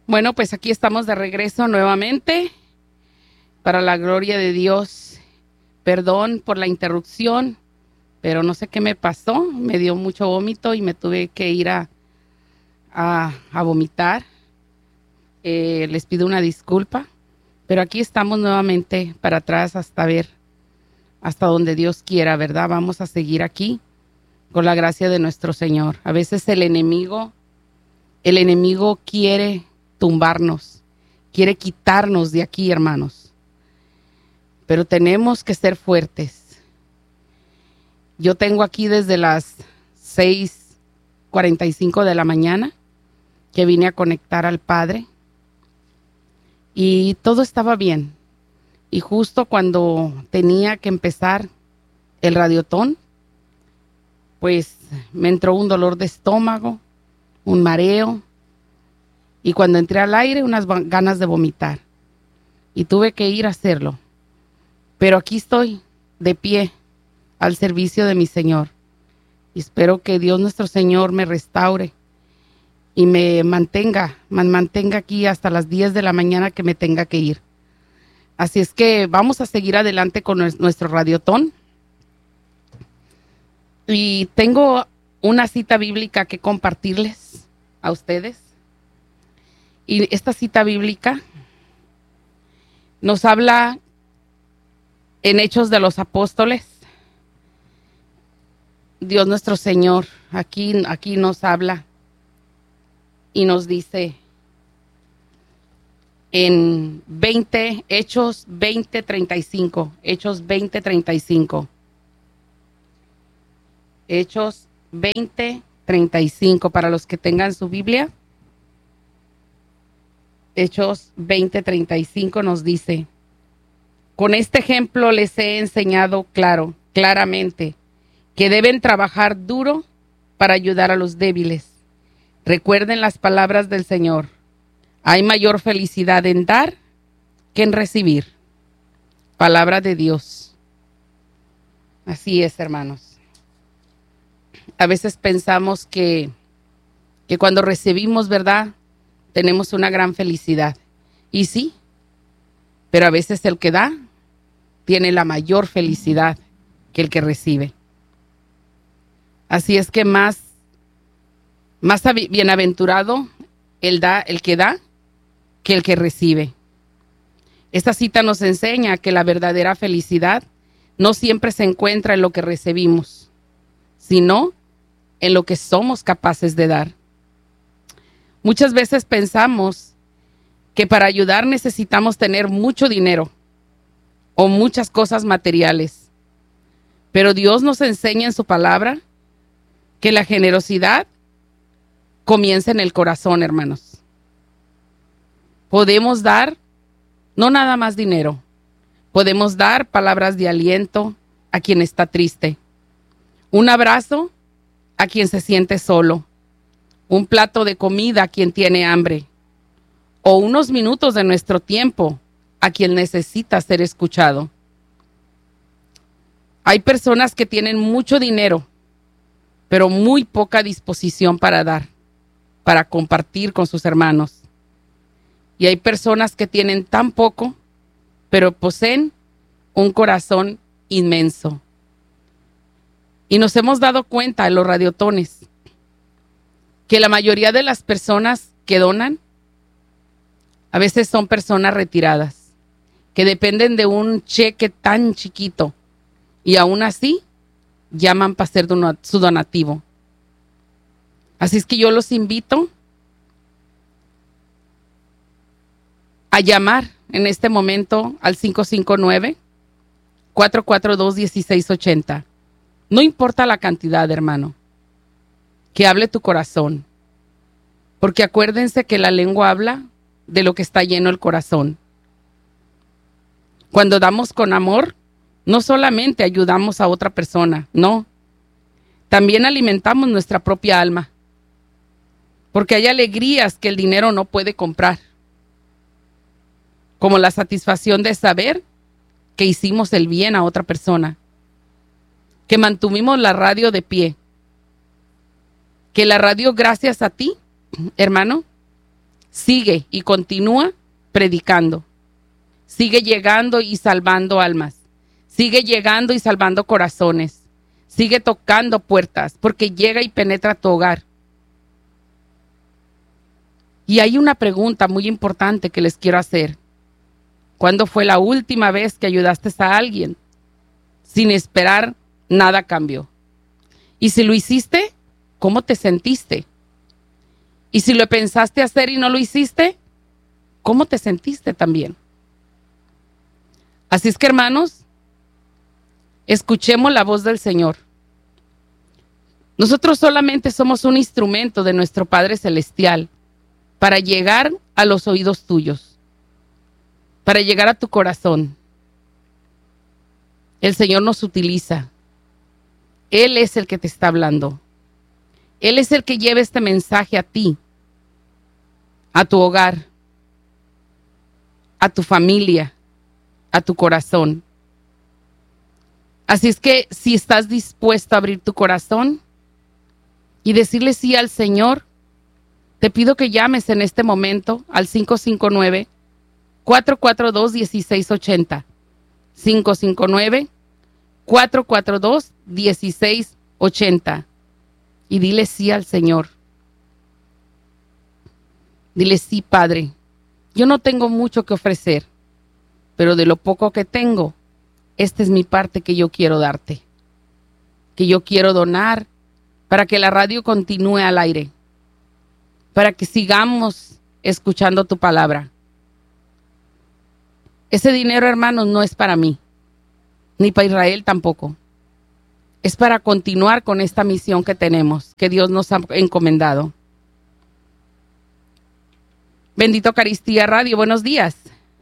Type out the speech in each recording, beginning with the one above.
Bueno, pues aquí estamos de regreso nuevamente para la gloria de Dios. Perdón por la interrupción, pero no sé qué me pasó. Me dio mucho vómito y me tuve que ir a vomitar. Les pido una disculpa, pero aquí estamos nuevamente para atrás hasta ver hasta donde Dios quiera, ¿verdad? Vamos a seguir aquí con la gracia de nuestro Señor. A veces el enemigo quiere tumbarnos, quiere quitarnos de aquí, hermanos. Pero tenemos que ser fuertes. Yo tengo aquí desde las 6:45 de la mañana que vine a conectar al Padre y todo estaba bien. Y justo cuando tenía que empezar el radiotón, pues me entró un dolor de estómago, un mareo, y cuando entré al aire, unas ganas de vomitar. Y tuve que ir a hacerlo. Pero aquí estoy, de pie, al servicio de mi Señor. Y espero que Dios nuestro Señor me restaure y me mantenga aquí hasta las 10 de la mañana que me tenga que ir. Así es que vamos a seguir adelante con nuestro radiotón. Y tengo una cita bíblica que compartirles a ustedes. Y esta cita bíblica nos habla en Hechos de los Apóstoles. Dios nuestro Señor aquí nos habla y nos dice en Hechos 20:35. Hechos 20:35. Hechos 20:35 para los que tengan su Biblia. Hechos 20:35 nos dice: con este ejemplo les he enseñado claramente, que deben trabajar duro para ayudar a los débiles. Recuerden las palabras del Señor. Hay mayor felicidad en dar que en recibir. Palabra de Dios. Así es, hermanos. A veces pensamos que cuando recibimos, ¿verdad?, tenemos una gran felicidad. Y sí, pero a veces el que da tiene la mayor felicidad que el que recibe. Así es que más bienaventurado el que da que el que recibe. Esta cita nos enseña que la verdadera felicidad no siempre se encuentra en lo que recibimos, sino en lo que somos capaces de dar. Muchas veces pensamos que para ayudar necesitamos tener mucho dinero o muchas cosas materiales. Pero Dios nos enseña en su palabra que la generosidad comienza en el corazón, hermanos. Podemos dar no nada más dinero, podemos dar palabras de aliento a quien está triste, un abrazo a quien se siente solo, un plato de comida a quien tiene hambre, o unos minutos de nuestro tiempo a quien necesita ser escuchado. Hay personas que tienen mucho dinero, pero muy poca disposición para dar, para compartir con sus hermanos. Y hay personas que tienen tan poco, pero poseen un corazón inmenso. Y nos hemos dado cuenta en los radiotones que la mayoría de las personas que donan a veces son personas retiradas, que dependen de un cheque tan chiquito y aún así llaman para hacer su donativo. Así es que yo los invito a llamar en este momento al 559-442-1680. No importa la cantidad, hermano, que hable tu corazón, porque acuérdense que la lengua habla de lo que está lleno el corazón. Cuando damos con amor, no solamente ayudamos a otra persona, no, también alimentamos nuestra propia alma, porque hay alegrías que el dinero no puede comprar, como la satisfacción de saber que hicimos el bien a otra persona, que mantuvimos la radio de pie, que la radio, gracias a ti, hermano, Sigue y continúa predicando. Sigue llegando y salvando almas. Sigue llegando y salvando corazones. Sigue tocando puertas, porque llega y penetra tu hogar. Y hay una pregunta muy importante que les quiero hacer. ¿Cuándo fue la última vez que ayudaste a alguien sin esperar nada a cambio? Y si lo hiciste, ¿cómo te sentiste? Y si lo pensaste hacer y no lo hiciste, ¿cómo te sentiste también? Así es que, hermanos, escuchemos la voz del Señor. Nosotros solamente somos un instrumento de nuestro Padre Celestial para llegar a los oídos tuyos, para llegar a tu corazón. El Señor nos utiliza. Él es el que te está hablando. Él es el que lleva este mensaje a ti, a tu hogar, a tu familia, a tu corazón. Así es que si estás dispuesto a abrir tu corazón y decirle sí al Señor, te pido que llames en este momento al 559-442-1680. 559-442-1680. Y dile sí al Señor. Dile sí, Padre. Yo no tengo mucho que ofrecer, pero de lo poco que tengo, esta es mi parte que yo quiero darte, que yo quiero donar para que la radio continúe al aire, para que sigamos escuchando tu palabra. Ese dinero, hermanos, no es para mí, ni para Israel tampoco. Es para continuar con esta misión que tenemos, que Dios nos ha encomendado. Bendito Eucaristía Radio, buenos días.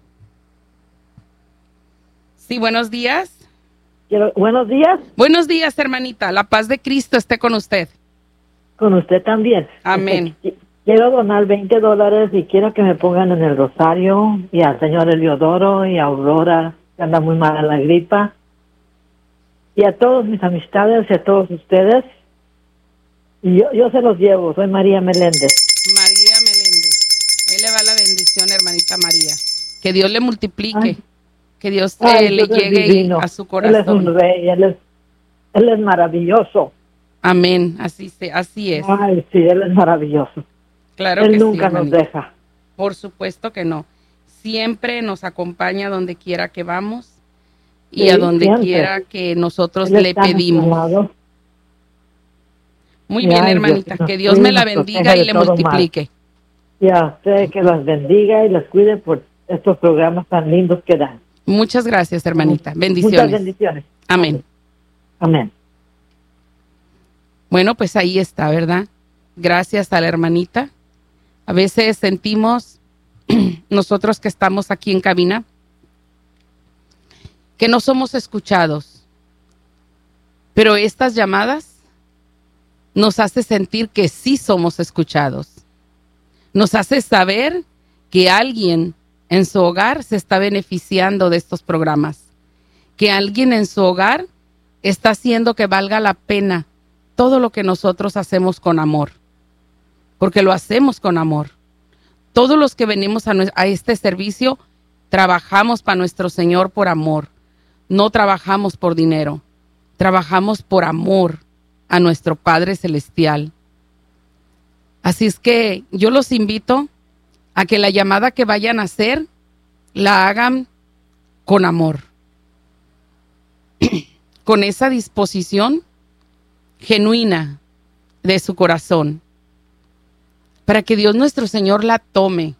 Sí, buenos días. Buenos días. Buenos días, hermanita. La paz de Cristo esté con usted. Con usted también. Amén. Quiero donar $20 y quiero que me pongan en el rosario y al señor Eliodoro y a Aurora, que anda muy mal en la gripa, y a todos mis amistades y a todos ustedes. Y yo se los llevo. Soy María Meléndez. María Meléndez. Ahí le va la bendición, hermanita María. Que Dios le multiplique. Ay. Que Dios Ay, le Dios es llegue divino. a su corazón. Él es un rey, él es maravilloso. Amén, así es. Ay, sí, él es maravilloso. Claro Él que nunca sí, nos hermanita. deja. Por supuesto que no. Siempre nos acompaña donde quiera que vamos y Sí, a donde siempre. quiera que nosotros Él le está a nuestro pedimos. lado. Muy Y bien, ay, hermanita. Dios, Que nos Dios cuide me y la nos bendiga proteja y de le todo mal. multiplique. Y a usted que las bendiga y las cuide por estos programas tan lindos que dan. Muchas gracias, hermanita. Muchas Bendiciones. bendiciones. Amén. Amén. Bueno, pues ahí está, ¿verdad? Gracias a la hermanita. A veces sentimos, nosotros que estamos aquí en cabina, que no somos escuchados. Pero estas llamadas nos hace sentir que sí somos escuchados. Nos hace saber que alguien en su hogar se está beneficiando de estos programas. Que alguien en su hogar está haciendo que valga la pena todo lo que nosotros hacemos con amor. Porque lo hacemos con amor. Todos los que venimos a este servicio trabajamos para nuestro Señor por amor. No trabajamos por dinero. Trabajamos por amor a nuestro Padre Celestial. Así es que yo los invito a que la llamada que vayan a hacer la hagan con amor. Con esa disposición genuina de su corazón. Para que Dios nuestro Señor la tome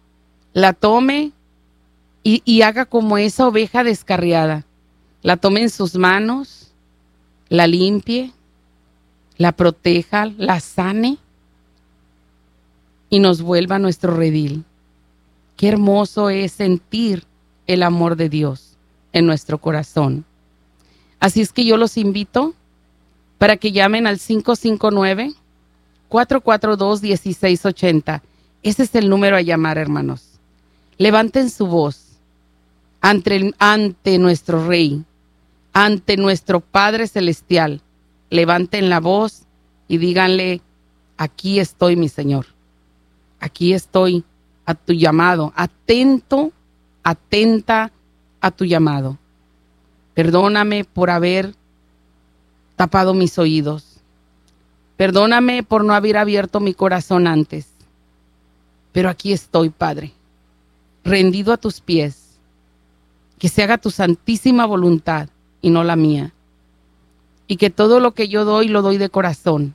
y haga como esa oveja descarriada. La tome en sus manos, la limpie, la proteja, la sane y nos vuelva a nuestro redil. Qué hermoso es sentir el amor de Dios en nuestro corazón. Así es que yo los invito para que llamen al 559-442-1680. Ese es el número a llamar, hermanos. Levanten su voz ante nuestro Rey, ante nuestro Padre Celestial. Levanten la voz y díganle: aquí estoy, mi Señor. Aquí estoy a tu llamado, atenta a tu llamado. Perdóname por haber tapado mis oídos. Perdóname por no haber abierto mi corazón antes. Pero aquí estoy, Padre, rendido a tus pies. Que se haga tu santísima voluntad y no la mía. Y que todo lo que yo doy, lo doy de corazón.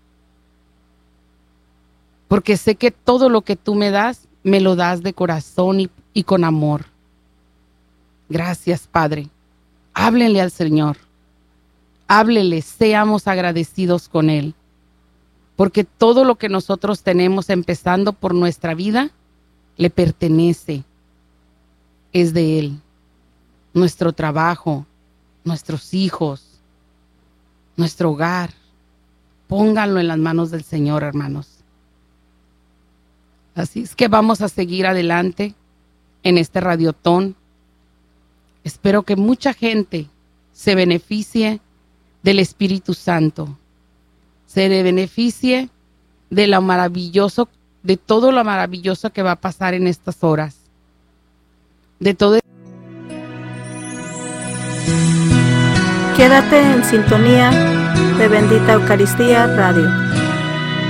Porque sé que todo lo que tú me das, me lo das de corazón y con amor. Gracias, Padre. Háblenle al Señor. Háblele, seamos agradecidos con Él. Porque todo lo que nosotros tenemos, empezando por nuestra vida, le pertenece. Es de Él. Nuestro trabajo, nuestros hijos, nuestro hogar. Pónganlo en las manos del Señor, hermanos. Así es que vamos a seguir adelante en este radiotón. Espero que mucha gente se beneficie del Espíritu Santo. Se beneficie de lo maravilloso, de todo lo maravilloso que va a pasar en estas horas. De todo. Quédate en sintonía de Bendita Eucaristía Radio.